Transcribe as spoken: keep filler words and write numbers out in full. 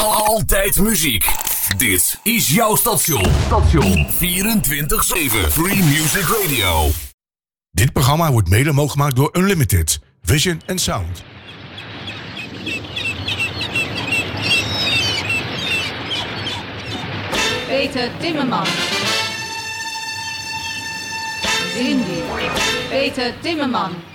Altijd muziek. Dit is jouw station. Station vierentwintig zeven. Free Music Radio. Dit programma wordt mede mogelijk gemaakt door Unlimited, Vision and Sound. Peter Timmerman. Cindy. Peter Timmerman.